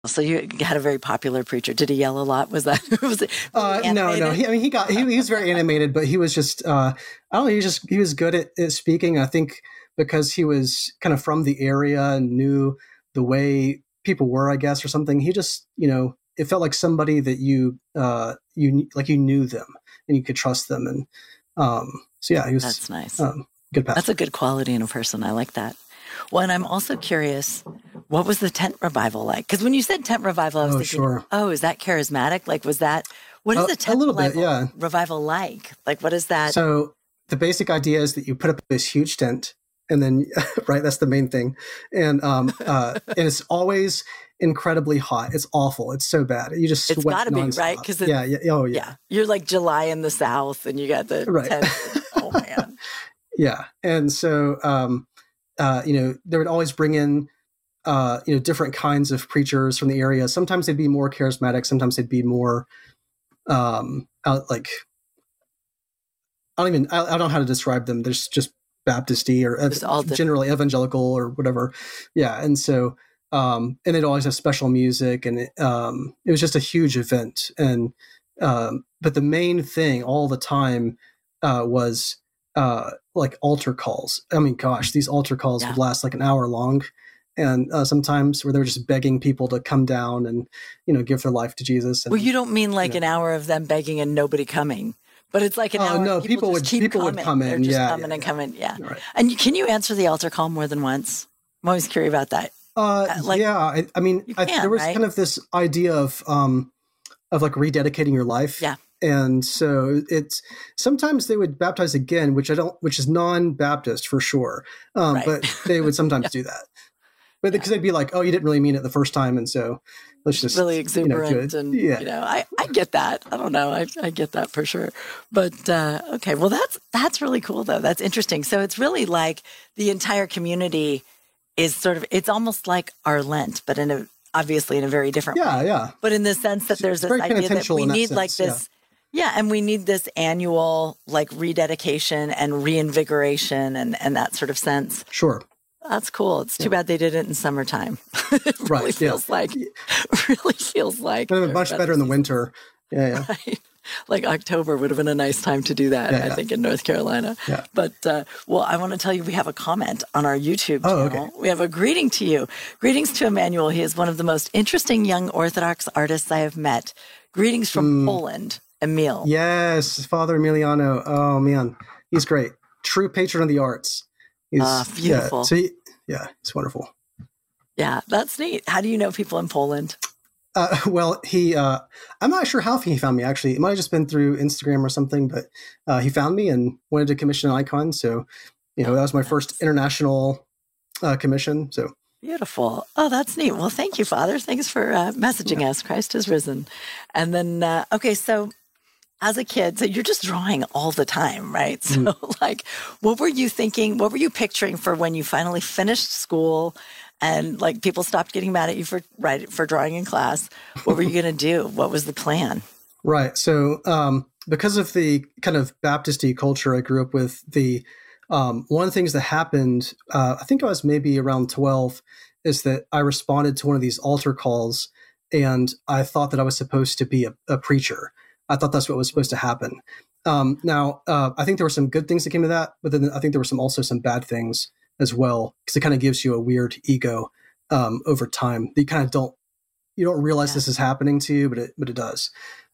So you had a very popular preacher. Did he yell a lot? Was that was it really No. He was very animated, but he was just I don't know. He was good at speaking. I think because he was kind of from the area and knew the way people were, I guess, or something. He just it felt like somebody that you knew them and you could trust them, and so yeah, he was. That's nice. Good pastor. That's a good quality in a person. I like that. Well, and I'm also curious, what was the tent revival like? Because when you said tent revival, I was thinking, sure. Oh, is that charismatic? Like, what is the tent revival like? Like, what is that? So the basic idea is that you put up this huge tent, and then, right, that's the main thing. And and it's always incredibly hot. It's awful. It's so bad. You just sweat. It's got to be, right? Because yeah. You're like July in the South, and you got the tent. Oh, man. Yeah. And so, they would always bring in, different kinds of preachers from the area. Sometimes they'd be more charismatic. Sometimes they'd be more, I don't know how to describe them. There's just Baptist-y or generally evangelical or whatever. Yeah. And so, and they'd always have special music, and it was just a huge event. And, but the main thing all the time, was, like altar calls. I mean, gosh, these altar calls would last like an hour long. And sometimes where they were just begging people to come down and, give their life to Jesus. And, well, you don't mean like an hour of them begging and nobody coming, but it's like an hour. No, people would come in. They're just coming and coming. Yeah. Right. And can you answer the altar call more than once? I'm always curious about that. There was kind of this idea of like rededicating your life. Yeah. And so sometimes they would baptize again, which is non-Baptist for sure. But they would sometimes do that. But because they'd be like, oh, you didn't really mean it the first time. And so let's just really exuberant. I get that. I don't know. I get that for sure. But, okay. Well, that's really cool though. That's interesting. So it's really like the entire community is it's almost like our Lent, but obviously in a very different way. Yeah. But in the sense that there's this idea that we need like this. Yeah, and we need this annual like rededication and reinvigoration and that sort of sense. Sure. That's cool. It's too bad they did it in summertime. It really feels like much better in the winter. Yeah. Right? Like October would have been a nice time to do that, I think, in North Carolina. Yeah. But, I want to tell you, we have a comment on our YouTube channel. Okay. We have a greeting to you. Greetings to Emmanuel. He is one of the most interesting young Orthodox artists I have met. Greetings from Poland. Emil. Yes, Father Emiliano. Oh, man. He's great. True patron of the arts. He's beautiful. It's wonderful. Yeah, that's neat. How do you know people in Poland? Well, I'm not sure how he found me, actually. It might have just been through Instagram or something, but he found me and wanted to commission an icon. So, that was my first international commission. So beautiful. Oh, that's neat. Well, thank you, Father. Thanks for messaging us. Christ is risen. And then, so as a kid, so you're just drawing all the time, right? So like, what were you thinking? What were you picturing for when you finally finished school and like people stopped getting mad at you for drawing in class? What were you going to do? What was the plan? Right. So because of the kind of Baptist-y culture I grew up with, one of the things that happened, I think I was maybe around 12, is that I responded to one of these altar calls and I thought that I was supposed to be a preacher. I thought that's what was supposed to happen. Now, I think there were some good things that came of that, but then I think there were also some bad things as well, because it kind of gives you a weird ego over time. You kind of you don't realize this is happening to you, but it does.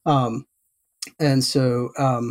And so,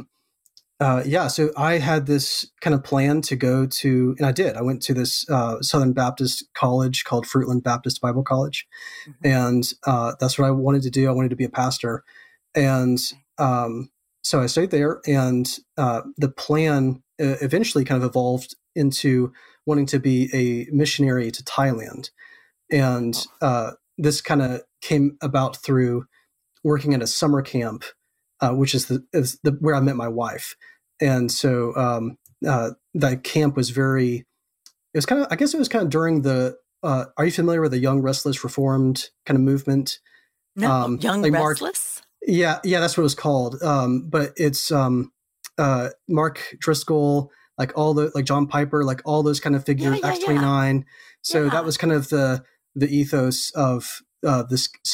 so I had this kind of plan to go to, and I did. I went to this Southern Baptist college called Fruitland Baptist Bible College, and that's what I wanted to do. I wanted to be a pastor, and so I stayed there, and the plan eventually kind of evolved into wanting to be a missionary to Thailand. And this kind of came about through working at a summer camp, which is where I met my wife. And so that camp was it was kind of during the, are you familiar with the Young Restless Reformed kind of movement? No, Young Restless? Yeah, that's what it was called. But it's Mark Driscoll, like John Piper, like all those kind of figures, Acts 29. So that was kind of the ethos of this